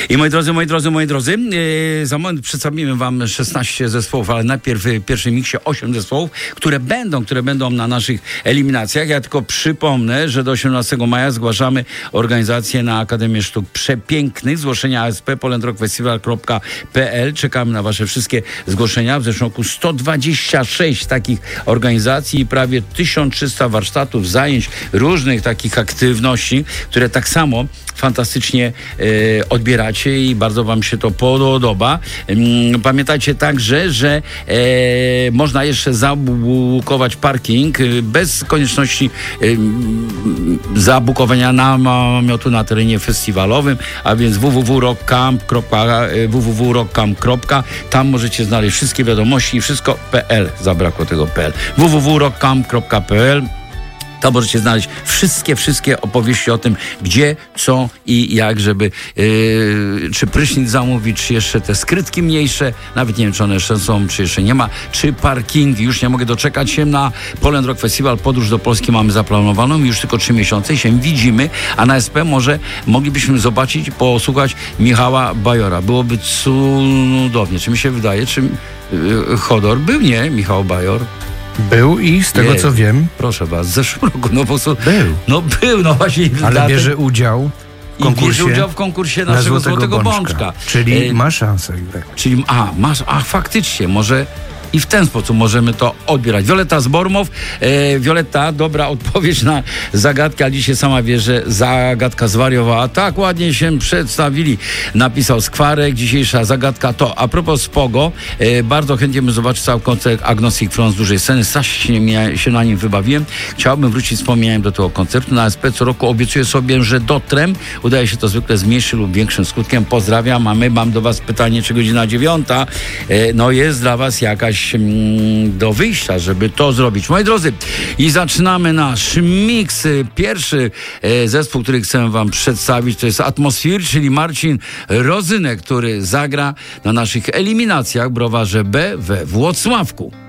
I moi drodzy, za moment przedstawimy wam 16 zespołów, ale najpierw w pierwszym miksie 8 zespołów, które będą na naszych eliminacjach. Ja tylko przypomnę, że do 18 maja zgłaszamy organizację na Akademię Sztuk Przepięknych. Zgłoszenia ASP polendrockfestival.pl. Czekamy na wasze wszystkie zgłoszenia. W zeszłym roku 126 takich organizacji i prawie 1300 warsztatów, zajęć, różnych takich aktywności, które tak samo fantastycznie odbieracie i bardzo wam się to podoba. Pamiętajcie także, że można jeszcze zabukować parking bez konieczności zabukowania namiotu na terenie festiwalowym, a więc www.rockcamp. Tam możecie znaleźć wszystkie wiadomości i wszystko .pl. Zabrakło tego .pl. www.rockcamp.pl. To możecie znaleźć wszystkie opowieści o tym, gdzie, co i jak, żeby czy prysznic zamówić, czy jeszcze te skrytki mniejsze, nawet nie wiem, czy one jeszcze są, czy jeszcze nie ma, czy parkingi. Już nie mogę doczekać się na Poland Rock Festival. Podróż do Polski mamy zaplanowaną już tylko 3 miesiące i się widzimy, a na SP może moglibyśmy zobaczyć, posłuchać Michała Bajora. Byłoby cudownie. Czy mi się wydaje, czy Chodor był, nie? Michał Bajor. Był i z tego co wiem... Proszę was, w zeszłym roku, no po prostu... Był, no właśnie... Ale bierze udział w konkursie naszego Złotego Bączka. Czyli ma szansę. Czyli, faktycznie, może... I w ten sposób możemy to odbierać. Wioletta z Bormow. Wioletta, dobra odpowiedź na zagadkę, ale dzisiaj sama wie, że zagadka zwariowała. Tak ładnie się przedstawili. Napisał Skwarek. Dzisiejsza zagadka to a propos Spogo. Bardzo chętnie bym zobaczył cały koncert Agnostic Front z dużej sceny. Strasznie się na nim wybawiłem. Chciałbym wrócić z wspomnieniem do tego koncertu. Na SP co roku obiecuję sobie, że dotrem. Udaje się to zwykle z mniejszym lub większym skutkiem. Pozdrawiam, a my mam do was pytanie, czy godzina 9. No jest dla was jakaś do wyjścia, żeby to zrobić. Moi drodzy, i zaczynamy nasz miks. Pierwszy zespół, który chcę wam przedstawić, to jest Atmosphere, czyli Marcin Rozynek, który zagra na naszych eliminacjach w Browarze B we Włocławku.